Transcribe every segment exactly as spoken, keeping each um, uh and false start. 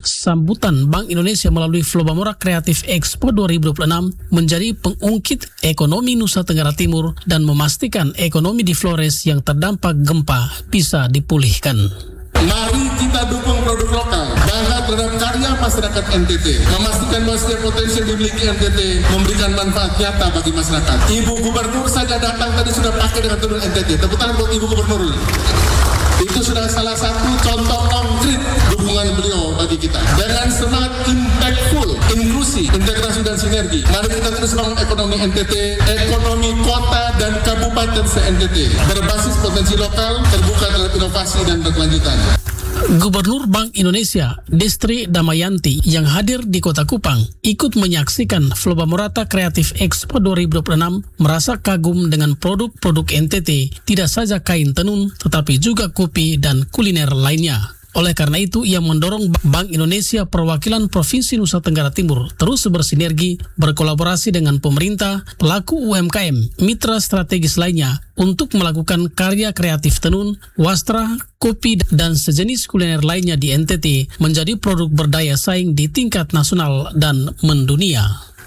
sambutan Bank Indonesia melalui Flobamora Creative Expo dua ribu dua puluh enam menjadi pengungkit ekonomi Nusa Tenggara Timur dan memastikan ekonomi di Flores yang terdampak gempa bisa dipulihkan. Mari kita dukung produk lokal, bangga terhadap karya masyarakat N T T, memastikan bahwa setiap potensi yang dimiliki N T T memberikan manfaat nyata bagi masyarakat. Ibu Gubernur saja datang tadi sudah pakai dengan turun N T T. Tepuk tangan buat Ibu Gubernur. Itu sudah salah satu contoh konkret dukungan beliau bagi kita. Dengan semangat impactful, inklusi, integrasi dan sinergi, mari kita terus bangun ekonomi N T T, ekonomi kota dan kabupaten se-N T T, berbasis potensi lokal, terbuka terhadap inovasi dan berkelanjutan. Gubernur Bank Indonesia, Destri Damayanti, yang hadir di Kota Kupang, ikut menyaksikan Flobamora Creative Expo dua ribu dua puluh enam, merasa kagum dengan produk-produk N T T, tidak saja kain tenun, tetapi juga kopi dan kuliner lainnya. Oleh karena itu, ia mendorong Bank Indonesia Perwakilan Provinsi Nusa Tenggara Timur terus bersinergi, berkolaborasi dengan pemerintah, pelaku U M K M, mitra strategis lainnya untuk melakukan karya kreatif tenun, wastra, kopi, dan sejenis kuliner lainnya di N T T menjadi produk berdaya saing di tingkat nasional dan mendunia.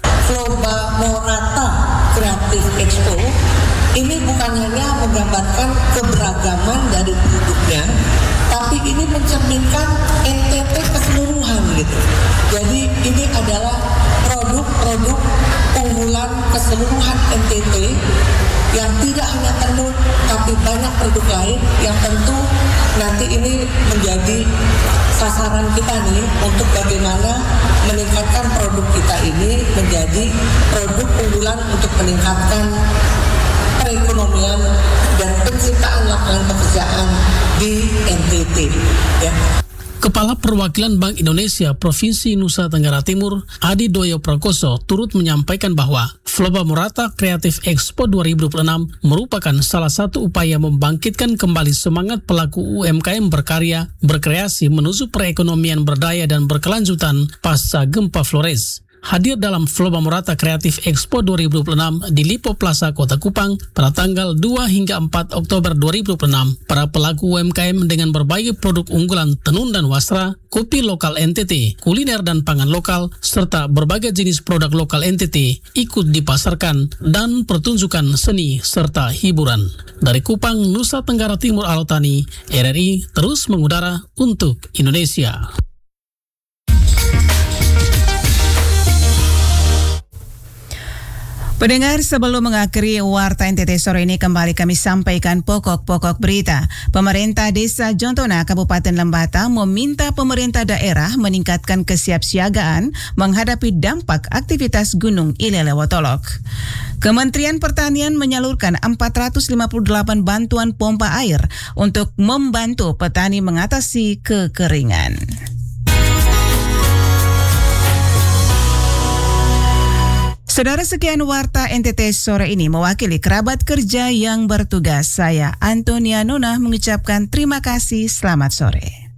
Flobamora Creative Expo ini bukan hanya menggambarkan keberagaman dari produknya, tapi ini mencerminkan N T T keseluruhan gitu. Jadi ini adalah produk-produk unggulan keseluruhan N T T yang tidak hanya tenun, tapi banyak produk lain yang tentu nanti ini menjadi sasaran kita nih untuk bagaimana meningkatkan produk kita ini menjadi produk unggulan untuk meningkatkan perekonomian dan penciptaan lapangan pekerjaan di N T T. Ya. Kepala Perwakilan Bank Indonesia Provinsi Nusa Tenggara Timur, Adi Doyo Prakoso, turut menyampaikan bahwa Flobamora Creative Expo dua ribu dua puluh enam merupakan salah satu upaya membangkitkan kembali semangat pelaku U M K M berkarya, berkreasi menuju perekonomian berdaya dan berkelanjutan pasca gempa Flores. Hadir dalam Flobamora Creative Expo dua ribu dua puluh enam di Lipo Plaza Kota Kupang pada tanggal dua hingga empat Oktober dua ribu dua puluh enam, para pelaku U M K M dengan berbagai produk unggulan tenun dan wastra, kopi lokal N T T, kuliner dan pangan lokal, serta berbagai jenis produk lokal N T T ikut dipasarkan dan pertunjukan seni serta hiburan. Dari Kupang, Nusa Tenggara Timur, Alotani, R R I terus mengudara untuk Indonesia. Pendengar, sebelum mengakhiri Warta N T T sore ini, kembali kami sampaikan pokok-pokok berita. Pemerintah Desa Jontona, Kabupaten Lembata meminta pemerintah daerah meningkatkan kesiapsiagaan menghadapi dampak aktivitas Gunung Ilelewotolok. Kementerian Pertanian menyalurkan empat ratus lima puluh delapan bantuan pompa air untuk membantu petani mengatasi kekeringan. Saudara, sekian Warta N T T sore ini, mewakili kerabat kerja yang bertugas, saya Antonia Nona mengucapkan terima kasih, selamat sore.